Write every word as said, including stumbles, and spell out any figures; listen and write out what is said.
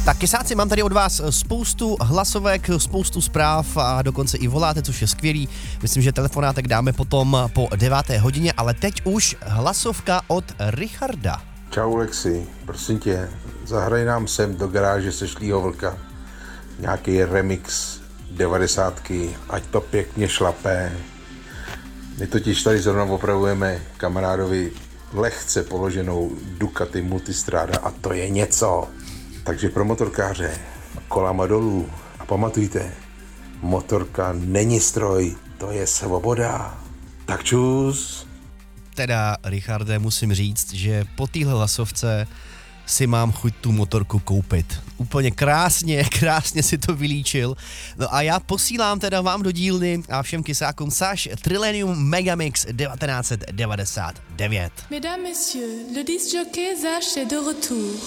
Tak kysáci, mám tady od vás spoustu hlasovek, spoustu zpráv a dokonce i voláte, což je skvělý. Myslím, že telefonátek dáme potom po deváté hodině, ale teď už hlasovka od Richarda. Čau Lexi, prosím tě, zahraj nám sem do garáže Sešlýho vlka nějaký remix devadesátky, ať to pěkně šlapé. My totiž tady zrovna opravujeme kamarádovi lehce položenou Ducati Multistrada a to je něco. Takže pro motorkáře, kolama dolů a pamatujte, motorka není stroj, to je svoboda. Tak čus. Teda, Richarde, musím říct, že po téhle hlasovce si mám chuť tu motorku koupit. Úplně krásně, krásně si to vylíčil. No a já posílám teda vám do dílny a všem kysákům Sash Trilenium Megamix devatenáct set devadesát devět. Mesdames, messieurs, le disc jockey Zach est de retour.